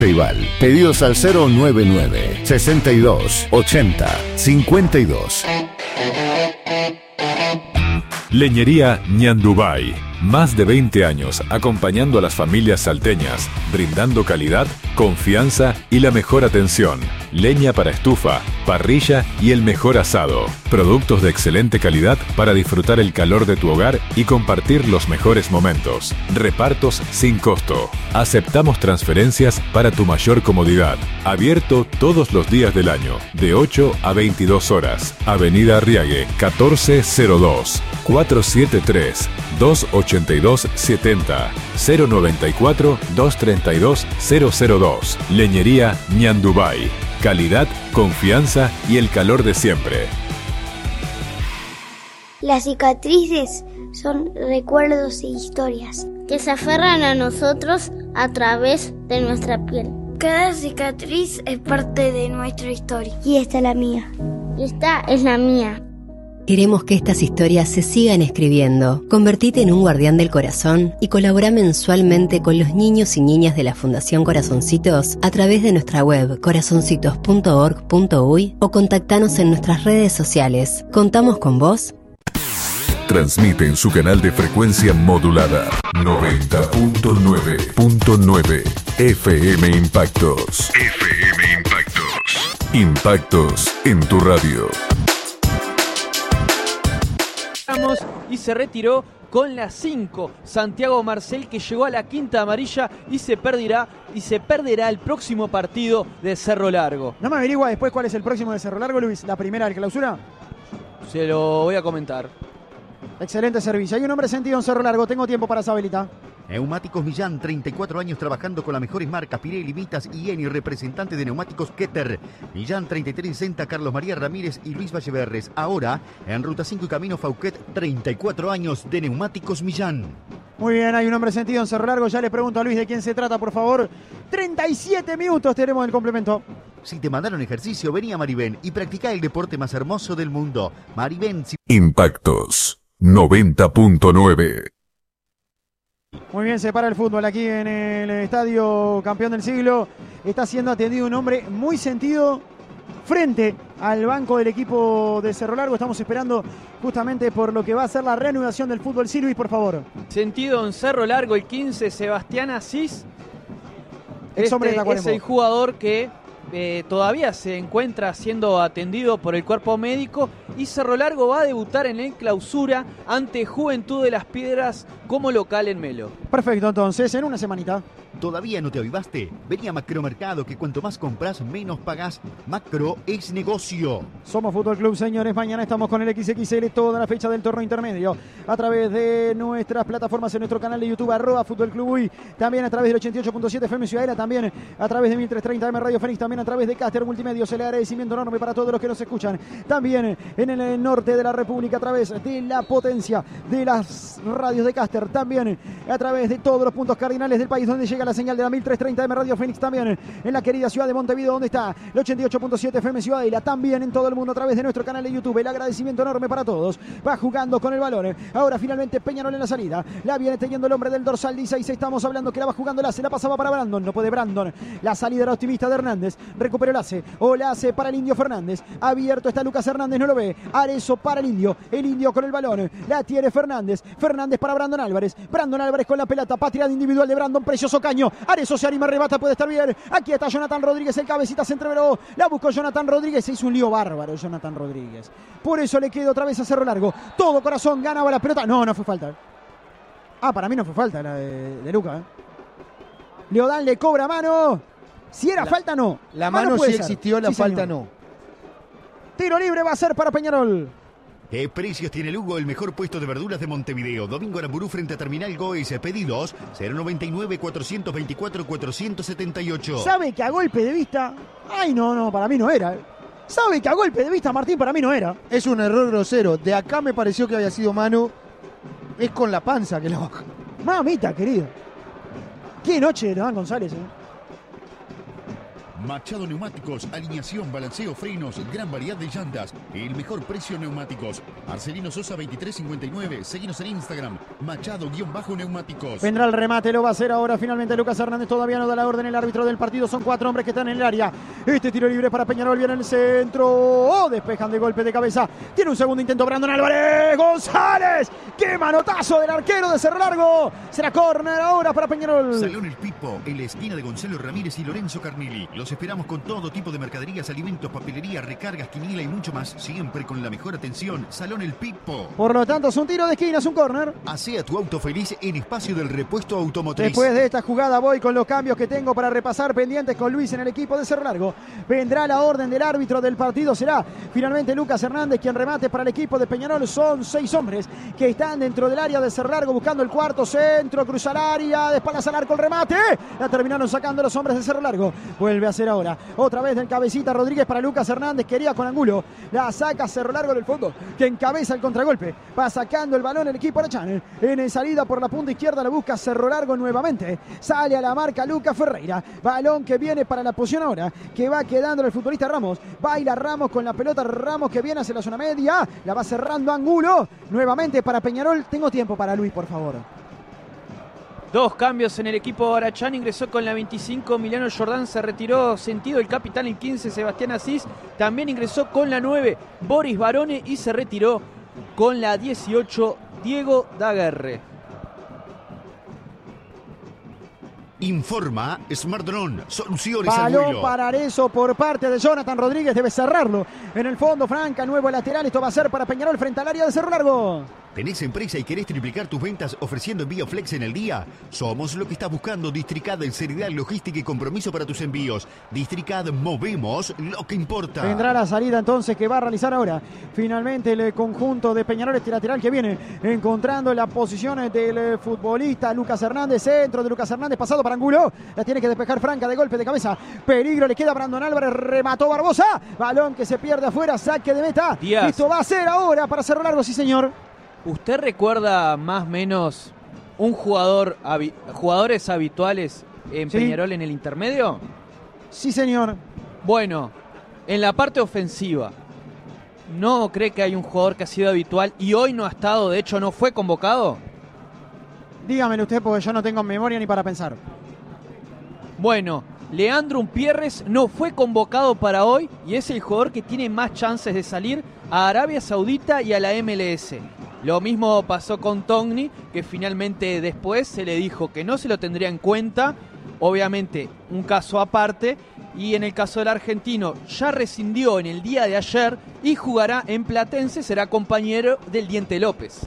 Ceibal. Pedidos al 099 62 80 52. Leñería Ñandubay. Más de 20 años acompañando a las familias salteñas, brindando calidad, confianza y la mejor atención. Leña para estufa, parrilla y el mejor asado. Productos de excelente calidad para disfrutar el calor de tu hogar y compartir los mejores momentos. Repartos sin costo. Aceptamos transferencias para tu mayor comodidad. Abierto todos los días del año, de 8 a 22 horas. Avenida Arriague, 1402. 473-282-70. 094-232-002. Leñería Ñandubay. Calidad, confianza y el calor de siempre. Las cicatrices son recuerdos e historias que se aferran a nosotros a través de nuestra piel. Cada cicatriz es parte de nuestra historia. Y esta es la mía. Y esta es la mía. Queremos que estas historias se sigan escribiendo. Convertite en un guardián del corazón y colabora mensualmente con los niños y niñas de la Fundación Corazoncitos a través de nuestra web corazoncitos.org.uy o contactanos en nuestras redes sociales. ¿Contamos con vos? Transmite en su canal de frecuencia modulada 90.9.9 FM Impactos. FM Impactos. Impactos en tu radio. Y se retiró con la 5 Santiago Marcel, que llegó a la quinta amarilla y se perderá el próximo partido de Cerro Largo. ¿No me averigua después cuál es el próximo de Cerro Largo, Luis? ¿La primera del clausura? Se lo voy a comentar. Excelente servicio. Hay un hombre sentido en Cerro Largo. Tengo tiempo para Sabelita. Neumáticos Millán, 34 años trabajando con las mejores marcas, Pirelli, Vitas y Eni, representante de Neumáticos Keter. Millán, 3360, Carlos María Ramírez y Luis Valleverres. Ahora, en Ruta 5 y Camino Fauquet, 34 años de Neumáticos Millán. Muy bien, hay un hombre sentido en Cerro Largo. Ya le pregunto a Luis de quién se trata, por favor. 37 minutos tenemos el complemento. Si te mandaron ejercicio, vení a Maribén y practica el deporte más hermoso del mundo. Maribén. Impactos 90.9. Muy bien, se para el fútbol aquí en el estadio Campeón del Siglo. Está siendo atendido un hombre muy sentido frente al banco del equipo de Cerro Largo. Estamos esperando justamente por lo que va a ser la reanudación del fútbol. Sí, Luis, por favor. Sentido en Cerro Largo, el 15, Sebastián Asís. Es el jugador que todavía se encuentra siendo atendido por el cuerpo médico, y Cerro Largo va a debutar en el clausura ante Juventud de las Piedras como local en Melo. Perfecto, entonces, en una semanita. ¿Todavía no te avivaste? Vení a Macromercado, que cuanto más compras, menos pagás. Macro es negocio. Somos Fútbol Club, señores. Mañana estamos con el XXL, toda la fecha del torneo intermedio, a través de nuestras plataformas, en nuestro canal de YouTube, @Fútbol Club Uy, también a través del 88.7 FM Ciudadela, también a través de 1330 M Radio Fénix, también a través de Caster Multimedios. El agradecimiento enorme para todos los que nos escuchan. También en el norte de la República, a través de la potencia de las radios de Caster, también a través de todos los puntos cardinales del país donde llega la señal de la 1330 M Radio Fénix, también en la querida ciudad de Montevideo, donde está el 88.7 FM Ciudadela, también en todo el mundo a través de nuestro canal de YouTube. El agradecimiento enorme para todos. Va jugando con el balón. Ahora finalmente Peñarol en la salida. La viene teniendo el hombre del dorsal 16. Estamos hablando que la va jugando, la pasaba para Brandon. No puede Brandon. La salida era optimista de Hernández. Recuperó el hace. O la hace para el Indio Fernández. Abierto está Lucas Hernández, no lo ve. Arezo para el Indio. El Indio con el balón. La tiene Fernández. Fernández para Brandon Álvarez. Brandon Álvarez con la pelota. Patria individual de Brandon. Precioso caño. Arezo se anima, rebata, puede estar bien. Aquí está Jonathan Rodríguez, el cabecita se entreveró. La buscó Jonathan Rodríguez. Se hizo un lío bárbaro Jonathan Rodríguez. Por eso le queda otra vez a Cerro Largo. Todo corazón, ganaba la pelota. No fue falta. Para mí no fue falta la de Luca. Leodán le cobra mano. Si era falta, no. La mano sí existió, la falta no. Tiro libre va a ser para Peñarol. ¿Qué precios tiene Lugo, el mejor puesto de verduras de Montevideo? Domingo Aramburú frente a Terminal Goes. Pedidos 099-424-478. ¿Sabe que a golpe de vista? Ay, no, para mí no era. ¿Sabe que a golpe de vista, Martín, para mí no era? Es un error grosero. De acá me pareció que había sido mano. Es con la panza que la baja. Mamita, querido. Qué noche de Leodán González, Machado Neumáticos, alineación, balanceo, frenos, gran variedad de llantas, el mejor precio en neumáticos. Arcelino Sosa 2359, seguinos en Instagram, Machado-Neumáticos. Vendrá el remate, lo va a hacer ahora finalmente Lucas Hernández, todavía no da la orden el árbitro del partido, son 4 hombres que están en el área. Este tiro libre para Peñarol, viene en el centro, despejan de golpe de cabeza, tiene un segundo intento Brandon Álvarez, González, qué manotazo del arquero de Cerro Largo, será córner ahora para Peñarol. Salón El Pipo, en la esquina de Gonzalo Ramírez y Lorenzo Carnelli. Los esperamos con todo tipo de mercaderías, alimentos, papelería, recargas, quiniela y mucho más, siempre con la mejor atención. Salón El Pipo. Por lo tanto es un tiro de esquina, es un córner. Hacea tu auto feliz en espacio del repuesto automotriz. Después de esta jugada voy con los cambios que tengo para repasar pendientes con Luis en el equipo de Cerro Largo. Vendrá la orden del árbitro del partido, será finalmente Lucas Hernández quien remate para el equipo de Peñarol. Son 6 hombres que están dentro del área de Cerro Largo buscando el cuarto centro, cruzar área, de espaldas al arco el remate. La terminaron sacando los hombres de Cerro Largo. Vuelve a hacer ahora, otra vez del cabecita Rodríguez para Lucas Hernández, quería con ángulo, la saca Cerro Largo del fondo, que encabeza el contragolpe, va sacando el balón el equipo Arachane, en salida por la punta izquierda la busca Cerro Largo nuevamente, sale a la marca Lucas Ferreira, balón que viene para la posición ahora, que va quedando el futbolista Ramos, baila Ramos con la pelota, Ramos que viene hacia la zona media, la va cerrando ángulo, nuevamente para Peñarol. Tengo tiempo para Luis, por favor. 2 cambios en el equipo Arachán, ingresó con la 25 Emiliano Jordán, se retiró sentido el capitán el 15 Sebastián Asís, también ingresó con la 9 Boris Barone y se retiró con la 18 Diego Daguerre. Informa Smart Drone, soluciones al Balón vuelo. para Arezzo por parte de Jonathan Rodríguez, debe cerrarlo en el fondo, Franca, nuevo lateral, esto va a ser para Peñarol frente al área de Cerro Largo. ¿Tenés empresa y querés triplicar tus ventas ofreciendo envío flex en el día? Somos lo que estás buscando. Districad en seriedad, logística y compromiso para tus envíos. Districad, movemos lo que importa. Vendrá la salida entonces que va a realizar ahora finalmente el conjunto de Peñarol, este lateral que viene encontrando las posiciones del futbolista Lucas Hernández, centro de Lucas Hernández, pasado para ángulo, la tiene que despejar Franca de golpe de cabeza, peligro, le queda Brandon Álvarez, remató Barbosa, balón que se pierde afuera, saque de meta. Díaz. Esto va a ser ahora para Cerro Largo, sí señor. ¿Usted recuerda más o menos un jugadores habituales en Sí. Peñarol en el intermedio? Sí señor. Bueno, en la parte ofensiva, ¿no cree que hay un jugador que ha sido habitual y hoy no ha estado, de hecho no fue convocado? Dígamelo usted porque yo no tengo memoria ni para pensar. Bueno, Leandro Umpierres no fue convocado para hoy y es el jugador que tiene más chances de salir a Arabia Saudita y a la MLS. Lo mismo pasó con Togni, que finalmente después se le dijo que no se lo tendría en cuenta, obviamente un caso aparte, y en el caso del argentino ya rescindió en el día de ayer y jugará en Platense, será compañero del Diente López.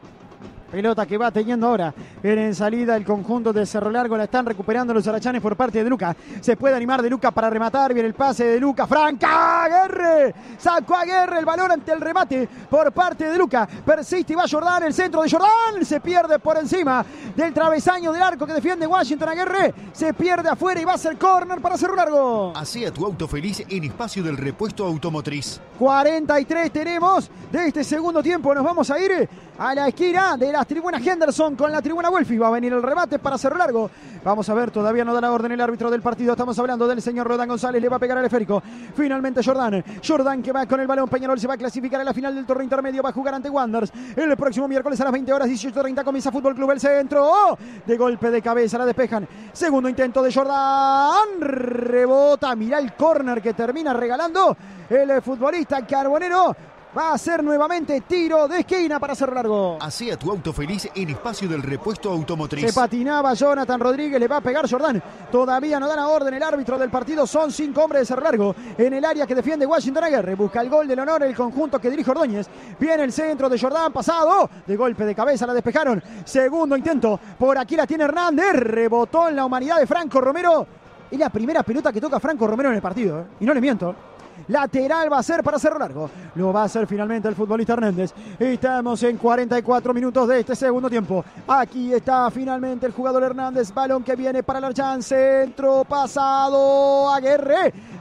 Pelota que va teniendo ahora en salida el conjunto de Cerro Largo. La están recuperando los arachanes por parte de Luca. Se puede animar de Luca para rematar. Viene el pase de Luca. Franca Aguerre. Sacó a Aguerre el balón ante el remate por parte de Luca. Persiste y va Jordán. El centro de Jordán. Se pierde por encima del travesaño del arco que defiende Washington. Aguerre se pierde afuera y va a ser córner para Cerro Largo. Hacea tu auto feliz en espacio del repuesto automotriz. 43 tenemos de este segundo tiempo. Nos vamos a ir a la esquina de las tribunas Henderson con la tribuna Wolfi. Va a venir el remate para Cerro Largo. Vamos a ver, todavía no da la orden el árbitro del partido. Estamos hablando del señor Rodán González. Le va a pegar al esférico. Finalmente Jordán que va con el balón. Peñarol se va a clasificar a la final del torneo intermedio. Va a jugar ante Wanderers. El próximo miércoles a las 20 horas 18:30 comienza Fútbol Club El Centro. ¡Oh! De golpe de cabeza la despejan. Segundo intento de Jordán. Rebota. Mirá el córner que termina regalando el futbolista Carbonero. Va a ser nuevamente tiro de esquina para Cerro Largo. Hacea tu auto feliz en espacio del repuesto automotriz. Se patinaba Jonathan Rodríguez, le va a pegar Jordán. Todavía no dan la orden el árbitro del partido. Son 5 hombres de Cerro Largo en el área que defiende Washington Aguirre. Busca el gol del honor el conjunto que dirige Ordóñez. Viene el centro de Jordán, pasado. De golpe de cabeza la despejaron. Segundo intento. Por aquí la tiene Hernández. Rebotó en la humanidad de Franco Romero. Es la primera pelota que toca Franco Romero en el partido. Y no le miento. Lateral va a ser para Cerro Largo. Lo va a hacer finalmente el futbolista Hernández. Estamos en 44 minutos de este segundo tiempo. Aquí está finalmente el jugador Hernández. Balón que viene para Larchán. Centro pasado. Aguerre.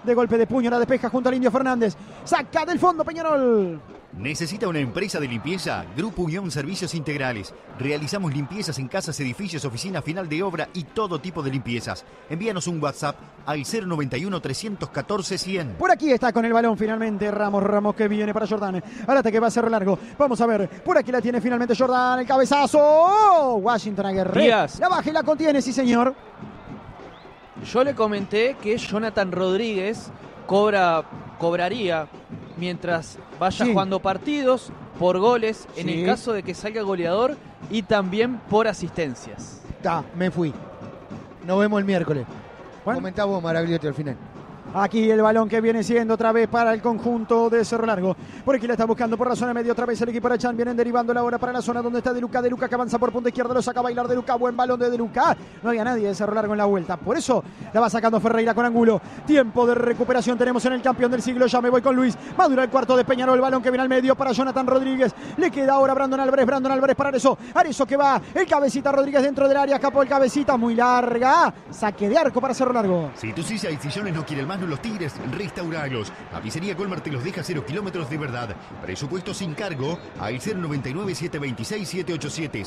de golpe de puño, la despeja junto al Indio Fernández. Saca del fondo Peñarol. ¿Necesita una empresa de limpieza? Grupo Unión Servicios Integrales. Realizamos limpiezas en casas, edificios, oficinas, final de obra y todo tipo de limpiezas. Envíanos un WhatsApp al 091-314-100. Por aquí está con el balón finalmente Ramos que viene para Jordán. Al ataque va a ser largo. Vamos a ver. Por aquí la tiene finalmente Jordán. El cabezazo. Washington Aguirre. Díaz. La baja y la contiene, sí señor. Yo le comenté que Jonathan Rodríguez cobraría mientras vaya jugando partidos por goles, en el caso de que salga goleador, y también por asistencias. Me fui. Nos vemos el miércoles. Bueno. Comentá vos, Maragliotti, al final. Aquí el balón que viene siendo otra vez para el conjunto de Cerro Largo. Por aquí la está buscando por la zona media otra vez el equipo de Chan. Vienen derivando la hora para la zona donde está De Luca. De Luca que avanza por punta izquierda, lo saca a bailar De Luca. Buen balón de Luca. No había nadie de Cerro Largo en la vuelta. Por eso la va sacando Ferreira con ángulo. Tiempo de recuperación tenemos en el campeón del siglo. Ya me voy con Luis. Madura el cuarto de Peñarol. El balón que viene al medio para Jonathan Rodríguez. Le queda ahora Brandon Álvarez para Arezzo. Arezzo que va. El cabecita Rodríguez dentro del área. Escapó el cabecita muy larga. Saque de arco para Cerro Largo. Si tu silla y sillones no quieren más, no los tires. Restauralos. Tapicería Colmar te los deja 0 kilómetros de verdad. Presupuesto sin cargo al 099-726-787.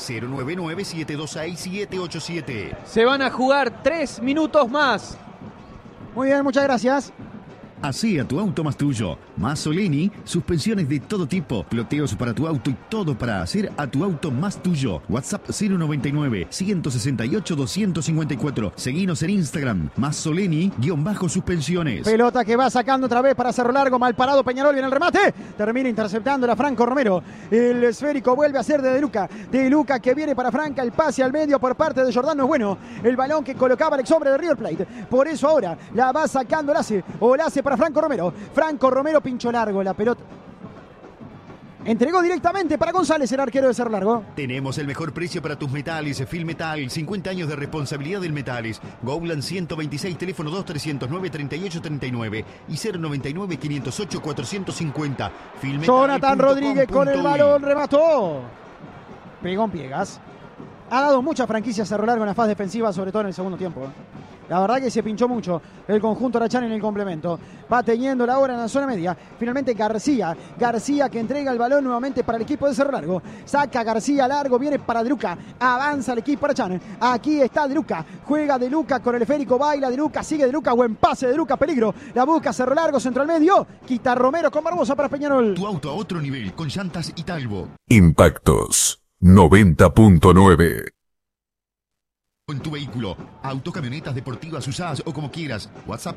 099-726-787. Se van a jugar 3 minutos más. Muy bien, muchas gracias. Así a tu auto más tuyo. Mazzolini, suspensiones de todo tipo, ploteos para tu auto y todo para hacer a tu auto más tuyo. WhatsApp 099-168-254. Seguinos en Instagram, Mazzolini-suspensiones. Pelota que va sacando otra vez para Cerro Largo. Mal parado Peñarol, viene el remate. Termina interceptando a Franco Romero. El esférico vuelve a ser de Luca. De Luca que viene para Franca. El pase al medio por parte de Jordán no es bueno. El balón que colocaba el exhombre de River Plate. Por eso ahora la va sacando Lace. O Lace para Franco Romero. Franco Romero pinchó largo la pelota. Entregó directamente para González, el arquero de Cerro Largo. Tenemos el mejor precio para tus metales. Filmetal, 50 años de responsabilidad del metales. Gowland 126, teléfono 2309-3839 y 099-508-450. Jonathan Rodríguez con el balón, remató. Pegó en Piegas. Ha dado muchas franquicias Cerro Largo en la fase defensiva, sobre todo en el segundo tiempo. La verdad que se pinchó mucho el conjunto Arachán en el complemento. Va teniendo la hora en la zona media. Finalmente García que entrega el balón nuevamente para el equipo de Cerro Largo. Saca García largo, viene para De Luca. Avanza el equipo Arachán. Aquí está De Luca. Juega De Luca con el esférico, baila De Luca, sigue De Luca. Buen pase de Luca, peligro. La busca Cerro Largo, centro al medio. Quita Romero con Barbosa para Peñarol. Tu auto a otro nivel con llantas Italvo. Impactos 90.9. En tu vehículo, auto, camionetas deportivas usadas o como quieras. WhatsApp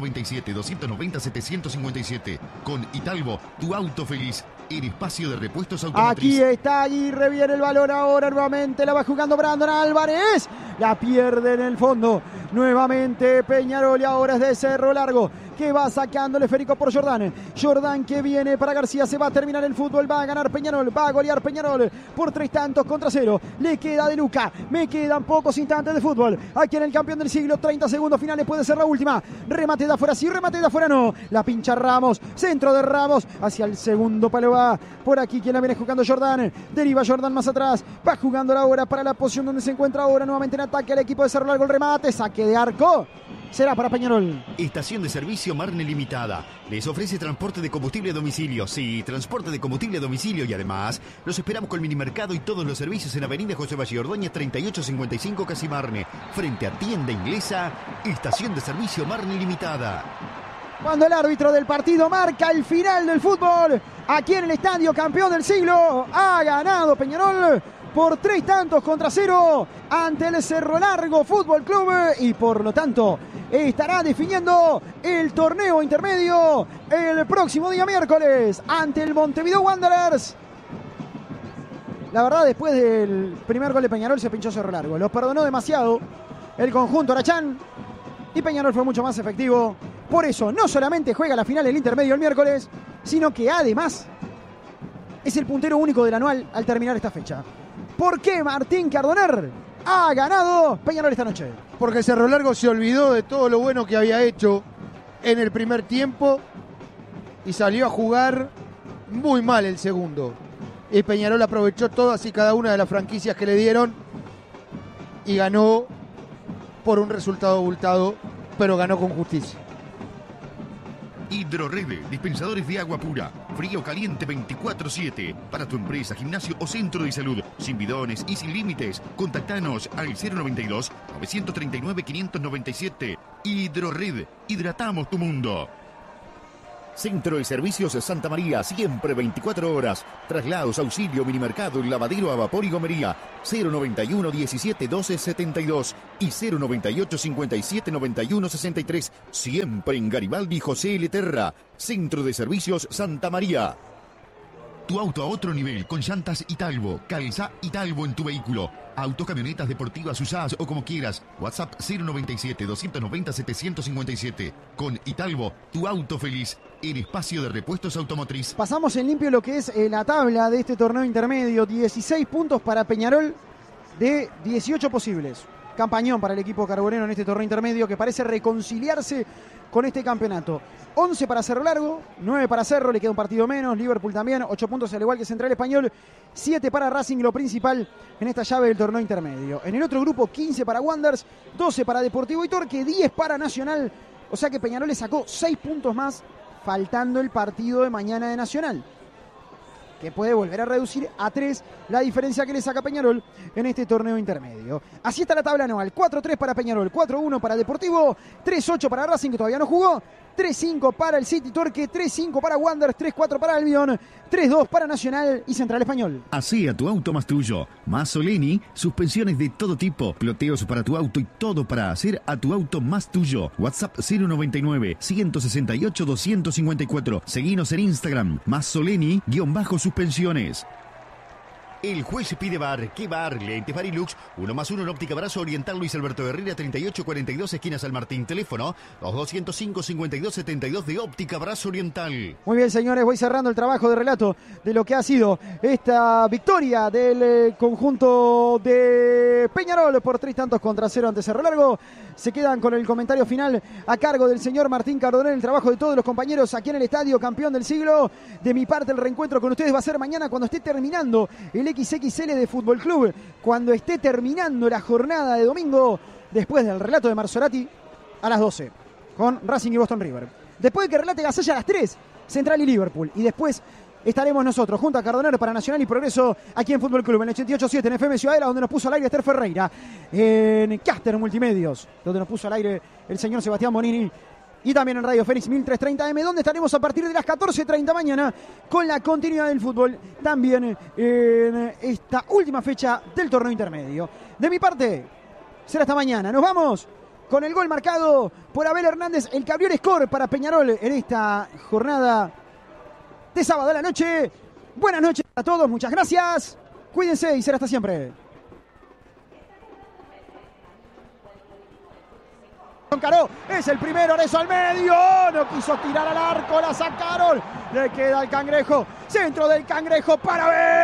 097-290-757. Con Italvo, tu auto feliz. En espacio de repuestos automotriz. Aquí está Aguirre, viene el balón ahora nuevamente. La va jugando Brandon Álvarez. La pierde en el fondo. Nuevamente Peñarol y ahora es de Cerro Largo, que va sacando el esférico por Jordán. Jordán que viene para García. Se va a terminar el fútbol. Va a ganar Peñarol. Va a golear Peñarol por 3-0. Le queda De Luca. Me quedan pocos instantes de fútbol. Aquí en el campeón del siglo. 30 segundos finales. Puede ser la última. Remate de afuera. Sí, remate de afuera no. La pincha Ramos. Centro de Ramos. Hacia el segundo palo va. Por aquí quien la viene jugando Jordán. Deriva Jordán más atrás. Va jugando la hora para la posición donde se encuentra ahora. Nuevamente en ataque el equipo de Cerro Largo. El remate. Saque de arco. Será para Peñarol. Estación de servicio Marne Limitada. Les ofrece transporte de combustible a domicilio. Sí, transporte de combustible a domicilio y además los esperamos con minimercado y todos los servicios en Avenida José Valle Ordóñez 3855 Casi Marne. Frente a Tienda Inglesa, Estación de servicio Marne Limitada. Cuando el árbitro del partido marca el final del fútbol, aquí en el estadio campeón del siglo, ha ganado Peñarol por 3-0 ante el Cerro Largo Fútbol Club y por lo tanto estará definiendo el torneo intermedio el próximo día miércoles ante el Montevideo Wanderers. La verdad, después del primer gol de Peñarol se pinchó Cerro Largo. Los perdonó demasiado el conjunto Arachán y Peñarol fue mucho más efectivo. Por eso no solamente juega la final del intermedio el miércoles, sino que además es el puntero único del anual al terminar esta fecha. ¿Por qué Martín Cardoner ha ganado Peñarol esta noche? Porque Cerro Largo se olvidó de todo lo bueno que había hecho en el primer tiempo y salió a jugar muy mal el segundo. Y Peñarol aprovechó todas y cada una de las franquicias que le dieron y ganó por un resultado abultado, pero ganó con justicia. Hidrored, dispensadores de agua pura, frío caliente 24/7, para tu empresa, gimnasio o centro de salud, sin bidones y sin límites. Contactanos al 092-939-597. Hidrored, hidratamos tu mundo. Centro de Servicios Santa María, siempre 24 horas. Traslados, auxilio, minimercado, lavadero a vapor y gomería. 091 17 12 72 y 098 57 91 63. Siempre en Garibaldi José L. Terra. Centro de Servicios Santa María. Tu auto a otro nivel con llantas Italbo. Calza Italbo en tu vehículo. Autos, camionetas deportivas usadas o como quieras. WhatsApp 097-290-757. Con Italbo, tu auto feliz. En espacio de repuestos automotriz. Pasamos en limpio lo que es la tabla de este torneo intermedio. 16 puntos para Peñarol de 18 posibles. Campañón para el equipo carbonero en este torneo intermedio que parece reconciliarse con este campeonato. 11 para Cerro Largo, 9 para Cerro, le queda un partido menos. Liverpool también, 8 puntos al igual que Central Español. 7 para Racing, lo principal en esta llave del torneo intermedio. En el otro grupo, 15 para Wanderers, 12 para Deportivo Itorque, 10 para Nacional. O sea que Peñarol le sacó 6 puntos más, faltando el partido de mañana de Nacional, que puede volver a reducir a 3 la diferencia que le saca Peñarol en este torneo intermedio. Así está la tabla anual: 4-3 para Peñarol, 4-1 para Deportivo, 3-8 para Racing, que todavía no jugó, 3-5 para el City Torque, 3-5 para Wanderers, 3-4 para Albion, 3-2 para Nacional y Central Español. Hacé a tu auto más tuyo. Masoleni, suspensiones de todo tipo, ploteos para tu auto y todo para hacer a tu auto más tuyo. WhatsApp 099-168-254. Seguinos en Instagram, Masoleni-suspensiones. El juez pide bar. ¿Qué bar? Lentes Varilux, 1+1 en óptica Brazo Oriental Luis Alberto Herrera 3842 esquina San Martín. Teléfono 2205-5272 de óptica Brazo Oriental. Muy bien, señores, voy cerrando el trabajo de relato de lo que ha sido esta victoria del conjunto de Peñarol por 3-0 ante Cerro Largo. Se quedan con el comentario final a cargo del señor Martín Cardonel, el trabajo de todos los compañeros aquí en el estadio, campeón del siglo. De mi parte, el reencuentro con ustedes va a ser mañana cuando esté terminando el XXL de Fútbol Club, cuando esté terminando la jornada de domingo, después del relato de Marzorati a las 12, con Racing y Boston River. Después de que relate Gasalla a las 3, Central y Liverpool. Y después estaremos nosotros, junto a Cardonel, para Nacional y Progreso, aquí en Fútbol Club, en el 88.7, en FM Ciudadela, donde nos puso al aire Esther Ferreira, en Caster Multimedios, donde nos puso al aire el señor Sebastián Bonini, y también en Radio Fénix 1330M, donde estaremos a partir de las 14:30 mañana con la continuidad del fútbol, también en esta última fecha del torneo intermedio. De mi parte, será hasta mañana. Nos vamos con el gol marcado por Abel Hernández, el que abrió el score para Peñarol en esta jornada de sábado a la noche. Buenas noches a todos, muchas gracias. Cuídense y será hasta siempre. Caró, es el primero, Arezzo al medio, no quiso tirar al arco, la sacaron, le queda al Cangrejo, centro del Cangrejo para ver.